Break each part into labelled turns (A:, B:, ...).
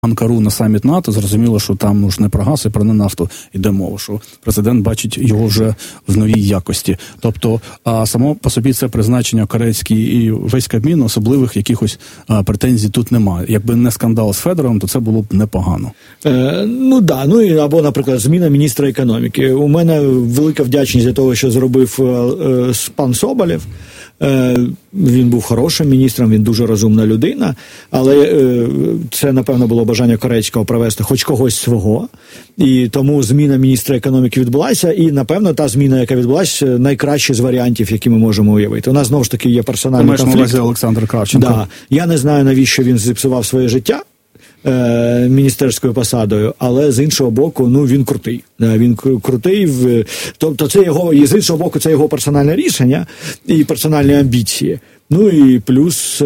A: Анкару на саміт НАТО, зрозуміло, що там ж не про газ і про не нафту йде мова, що президент бачить його вже в новій якості. Тобто, само по собі це призначення корейський і весь Кабмін, особливих якихось претензій тут немає. Якби не скандал з Федоровим, то це було б непогано.
B: Або, наприклад, зміна міністра економіки. У мене велика вдячність за того, що зробив пан Соболєв. Він був хорошим міністром, він дуже розумна людина, але це, напевно, було бажання корейського провести хоч когось свого, і тому зміна міністра економіки відбулася, і, напевно, та зміна, яка відбулася, найкраща з варіантів, які ми можемо уявити. У нас, знову ж таки, є персональний конфлікт.
A: Ти маєш на увазі Олександр Кравченко?
B: Да. Я не знаю, навіщо він зіпсував своє життя міністерською посадою, але з іншого боку, він крутий. Він крутий, тобто це його, і з іншого боку, це його персональне рішення і персональні амбіції. І плюс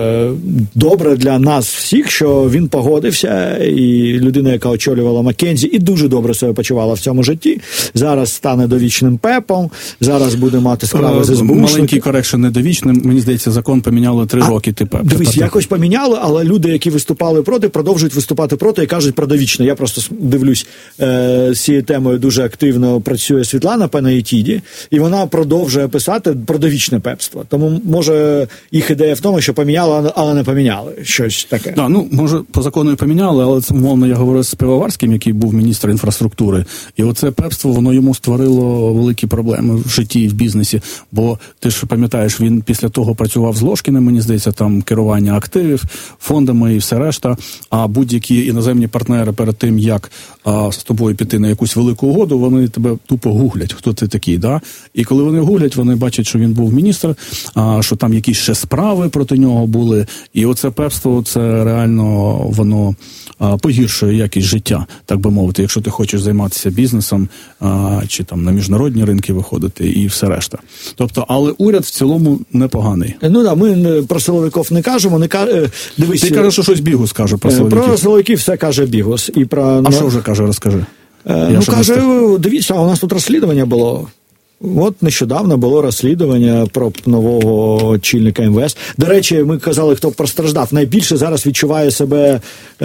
B: добре для нас всіх, що він погодився, і людина, яка очолювала Маккензі, і дуже добре себе почувала в цьому житті, зараз стане довічним ПЕПом, зараз буде мати справи з СБУ.
A: Маленький корекшн не довічним, мені здається, закон поміняли 3 роки, ти ПЕП.
B: Дивись, якось поміняли, але люди, які виступали проти, продовжують виступати проти і кажуть про довічне. Я просто дивлюсь, з цією темою дуже активно працює Світлана Пенаїтіді, і вона продовжує писати про довічне пепство. Тому, може, їх ідея в тому, що поміняли, але не поміняли. Щось таке.
A: Да, може, по закону і поміняли, але, умовно, я говорю з Пивоварським, який був міністр інфраструктури, і оце пепство, воно йому створило великі проблеми в житті і в бізнесі, бо ти ж пам'ятаєш, він після того працював з Ложкіним, мені здається, там керування активів, фондами і все решта, а будь-які іноземні партнери перед тим, як з тобою піти на якусь велику угоду, вони тебе тупо гуглять, хто ти такий, да? І коли вони гуглять, вони бачать, що він був міністр, що там якісь ще справи проти нього були, і оце пепство, це реально, воно погіршує якість життя, так би мовити, якщо ти хочеш займатися бізнесом, чи там на міжнародні ринки виходити, і все решта. Тобто, але уряд в цілому непоганий.
B: Ми про силовиків не кажемо, дивись.
A: Ти кажеш, що щось Бігус каже про силовиків.
B: Про силовиків все каже Бігус.
A: А що вже каже, розкажи.
B: Каже, дивіться, у нас тут розслідування було. От нещодавно було розслідування про нового очільника МВС. До речі, ми казали, хто постраждав. Найбільше зараз відчуває себе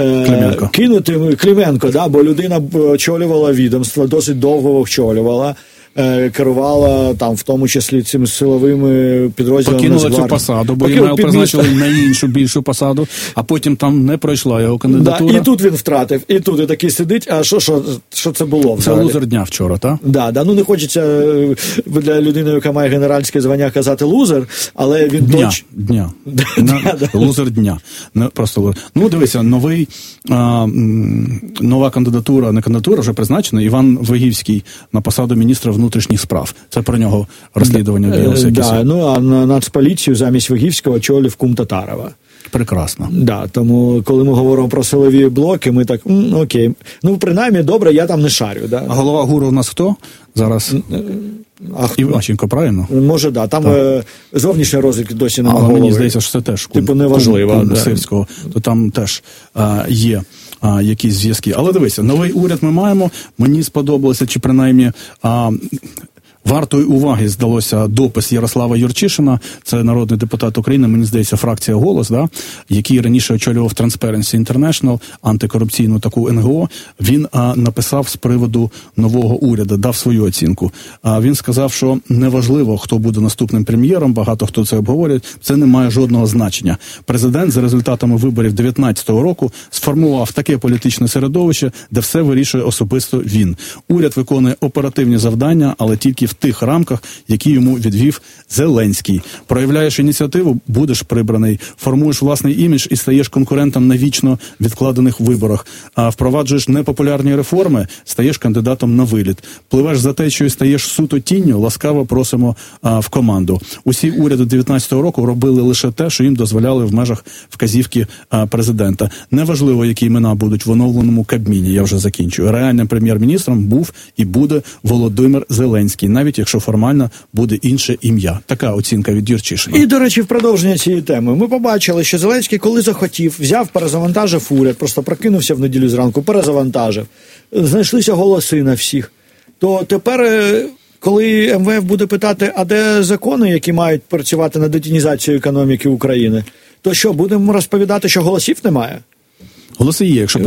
B: кинутим Клименко, бо людина очолювала відомство, досить довго очолювала. Керувала там, в тому числі, цими силовими підрозділами.
A: Покинула цю посаду, бо йому призначили на іншу більшу посаду, а потім там не пройшла його кандидатура.
B: Да, і тут він втратив, і тут і такий сидить, а що це було взагалі?
A: Це лузер дня вчора, так?
B: Да, не хочеться для людини, яка має генеральське звання, казати лузер, але він
A: Дня. Лузер дня. Просто дивися, нова кандидатура, не кандидатура, вже призначена, Іван Вигівський на посаду міністра внутрішніх справ. Це про нього розслідування діялося.
B: А Нацполіцію замість Вигівського очолив кум Татарова.
A: Прекрасно.
B: Тому, коли ми говоримо про силові блоки, ми так, окей. Принаймні, добре, я там не шарю. Да?
A: А голова ГУРу у нас хто? Зараз... Іващенко, правильно?
B: Може, там зовнішня розвідка досі немає голови.
A: Мені здається, що це теж
B: неважливо.
A: Сирського. То там теж є якісь зв'язки. Але дивися, новий уряд ми маємо. Мені сподобалося, чи принаймні... Вартою уваги здалося допис Ярослава Юрчишина, це народний депутат України, мені здається, фракція «Голос», який раніше очолював Transparency International, антикорупційну таку НГО. Він написав з приводу нового уряду, дав свою оцінку. Він сказав, що неважливо, хто буде наступним прем'єром, багато хто це обговорює, це не має жодного значення. Президент за результатами виборів 2019 року сформував таке політичне середовище, де все вирішує особисто він. Уряд виконує оперативні завдання, але тільки в тих рамках, які йому відвів Зеленський. Проявляєш ініціативу, будеш прибраний, формуєш власний імідж і стаєш конкурентом на вічно відкладених виборах. А впроваджуєш непопулярні реформи, стаєш кандидатом на виліт. Пливеш за течією, стаєш суто тінню, ласкаво просимо в команду. Усі уряди 19-го року робили лише те, що їм дозволяли в межах вказівки президента. Неважливо, які імена будуть в оновленому Кабміні, я вже закінчую. Реальним прем'єр-міністром був і буде Володимир Зеленський, навіть якщо формально буде інше ім'я. Така оцінка від Юрчишина.
B: І, до речі, в продовження цієї теми. Ми побачили, що Зеленський, коли захотів, взяв, перезавантажив уряд, просто прокинувся в неділю зранку, перезавантажив. Знайшлися голоси на всіх. То тепер, коли МВФ буде питати, а де закони, які мають працювати над детінізацією економіки України, то що, будемо розповідати, що голосів немає?
A: Голоси є, якщо